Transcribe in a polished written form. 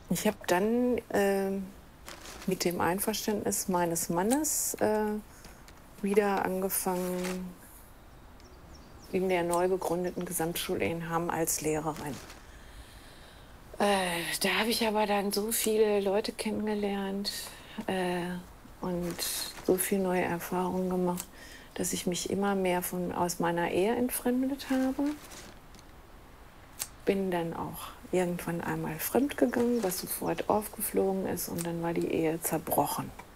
Ich habe dann mit dem Einverständnis meines Mannes wieder angefangen in der neu gegründeten Gesamtschule in Hamm als Lehrerin. Da habe ich aber dann so viele Leute kennengelernt und so viel neue Erfahrungen gemacht, dass ich mich immer mehr aus meiner Ehe entfremdet habe. Bin dann auch irgendwann einmal fremdgegangen, was sofort aufgeflogen ist, und dann war die Ehe zerbrochen.